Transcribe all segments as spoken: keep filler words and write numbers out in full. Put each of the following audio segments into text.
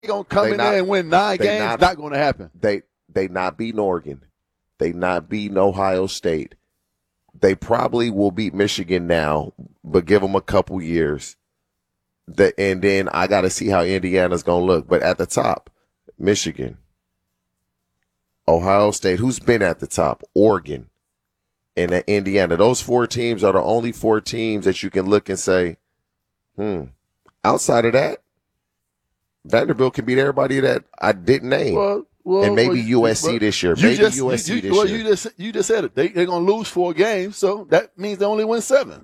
gonna come They in not- there and win nine they games. not- Not, going to happen. They they not beating Oregon. They not beating Ohio State. They probably will beat Michigan now, but give them a couple years. The, and then I got to see how Indiana's going to look. But at the top, Michigan, Ohio State, who's been at the top? Oregon, and Indiana. Those four teams are the only four teams that you can look and say, hmm, outside of that, Vanderbilt can beat everybody that I didn't name. Well, well, and maybe well, U S C well, this year. you Maybe just, U S C you, you, this well, year. you just you just said it. They they're gonna lose four games, so that means they only win seven.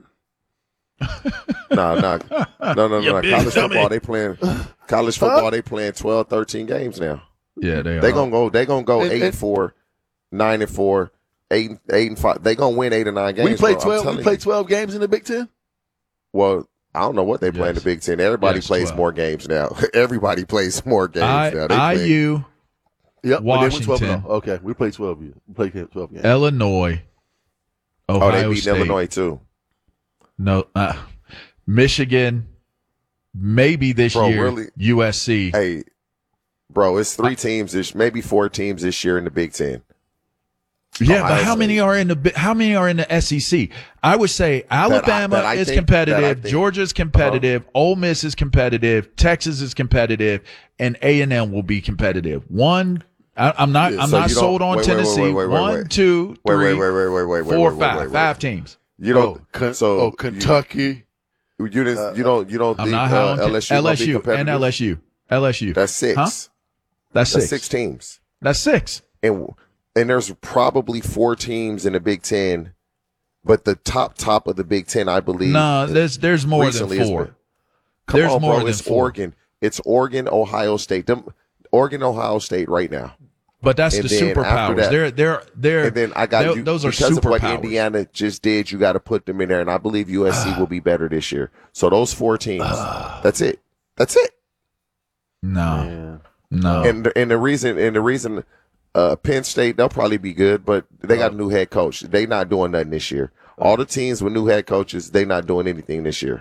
No, no, no, no, no. You no. big College dummy. football, they playing. College football, they playing twelve, thirteen games now. Yeah, they are. They gonna go. They gonna go And- eight and and- four, nine and four, eight, and- eight and five. They gonna win eight or nine games. We play bro. I'm twelve. telling We play you. twelve games in the Big Ten. Well, I don't know what they play in the Yes. Big Ten. Everybody Yes, plays twelve. more games now. Everybody plays more games I, now. They play- I U, Yep, but they win twelve and Washington. oh. Okay, we play twelve. years. We play twelve games. Illinois, oh, Ohio they beat State. Illinois too. No, uh, Michigan, maybe this Bro, year, really? U S C. Hey, bro, it's three teams this, maybe four teams this year in the Big Ten. Yeah, Ohio but how many State. are in the bi- how many are in the S E C? I would say Alabama that I is think- competitive, that I think- Georgia's competitive, Ole Miss is competitive, Texas is competitive, and A and M will be competitive. One, I, I'm not Yeah, I'm so not you don't- sold on wait, wait, wait, Tennessee. wait, wait, wait, One, wait. two, Wait, three, wait, wait, wait, wait, wait, wait, four, wait, five, wait, wait. five teams. You Oh, don't. Ken- so oh, Kentucky. You, you didn't. You don't. You don't I'm think not high uh, on L S U L gonna S be U competitive? and L S U. L S U. That's six. Huh? That's That's six. six teams. That's six. And and there's probably four teams in the Big Ten, but the top top of the Big Ten, I believe. No, there's there's more than recently has four. been- Come There's on, more bro. than It's four. Oregon. It's Oregon, Ohio State. Them, Oregon, Ohio State right now. But that's And the then after superpowers. that- They're they're they're And then I got they're- you. those are because of what superpowers. Indiana just did. You got to put them in there, and I believe U S C will be better this year. So those four teams. that's it. That's it. No, Man. no. And the, and the reason and the reason uh, Penn State, they'll probably be good, but they got a new head coach. They not doing nothing this year. All the teams with new head coaches, they not doing anything this year.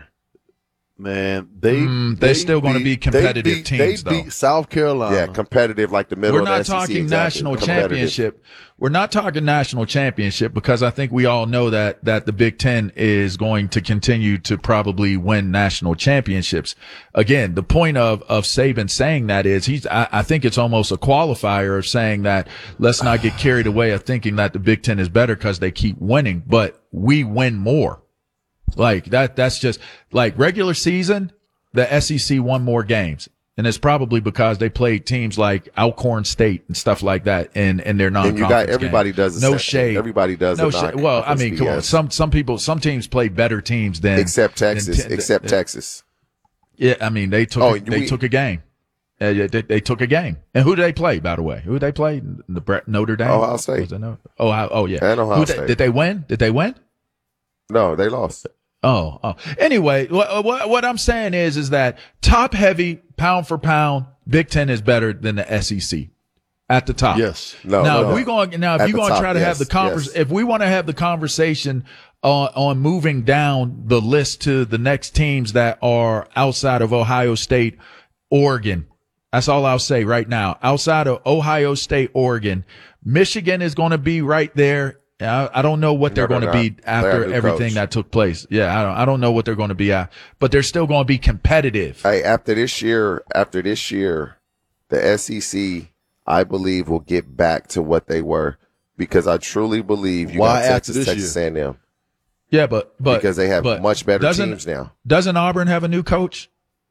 Man, they Mm, they're still gonna be beat- competitive they beat, teams, They though. beat South Carolina. Yeah, competitive like the middle We're of the not S E C, talking exactly. national Competitive. championship. We're not talking national championship because I think we all know that that the Big Ten is going to continue to probably win national championships. Again, the point of of Saban saying that is he's. I, I think it's almost a qualifier of saying that let's not get carried away of thinking that the Big Ten is better because they keep winning, but we win more. Like that. That's just like regular season. The S E C won more games. And it's probably because they played teams like Alcorn State and stuff like that in, in their non-conference And you got everybody games. does the No same- shade. Everybody does No the shade. Well, I non-conference mean, come on. B S. Some some people, some teams play better teams than except than Texas, ten- except uh, Texas. Yeah, I mean, they took Oh, a, they we- took a game. Uh, yeah, they, they took a game. And who did they play? By the way, who did they play? The Bre- Notre Dame. Ohio State. Was it no? Oh, Ohio- oh yeah. And Ohio Who they- State. Did they win? Did they win? No, they lost. Oh, oh. Anyway, what, what what I'm saying is, is that top heavy, pound for pound, Big Ten is better than the S E C at the top. Yes. No, now, no, if we no. going now, if At you the going to top, try to have yes, the convers, yes. if we want to have the conversation on on moving down the list to the next teams that are outside of Ohio State, Oregon. That's all I'll say right now. Outside of Ohio State, Oregon, Michigan is going to be right there. I, I don't know what they're No, going to they're be not. They have after a new everything coach. that took place. Yeah, I don't, I don't know what they're going to be at, but they're still going to be competitive. Hey, after this year, after this year, the S E C, I believe, will get back to what they were because I truly believe you Why got after Texas, this Texas A and M Yeah, but but because they have but much better doesn't, teams now. Doesn't Auburn have a new coach?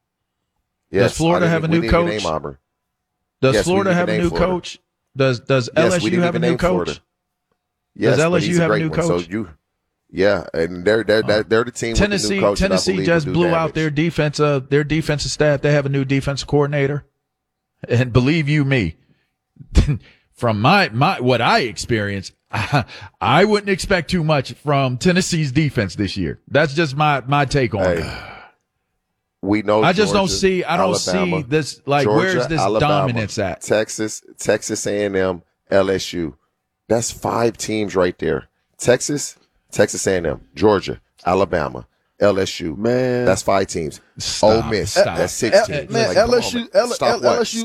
Yes, Florida I didn't have a even- new we didn't even coach? Name Auburn. Does Yes, we Florida didn't have a even new name Florida. coach? Does does Yes, we L S U didn't have a even new name coach? Florida. Yes, Does but L S U he's a have a great new one. coach? So you, yeah, and they're they're they're, they're the team. Tennessee with the new coach that I Tennessee believe just will do blew out damage. their defensive their defensive staff. They have a new defensive coordinator, and believe you me, from my my what I experienced, I, I wouldn't expect too much from Tennessee's defense this year. That's just my my take on Hey, it. we know. I just don't Georgia, see I don't Alabama, see this like Georgia, where's this Alabama, dominance at? Texas, Texas A and M, L S U. That's five teams right there. Texas, Texas A and M, Georgia, Alabama, L S U. Man. That's five teams. Stop, Ole Miss. stop. That's six L- teams. man, Like, come on, L S U, man. L- Stop L- what? L S U,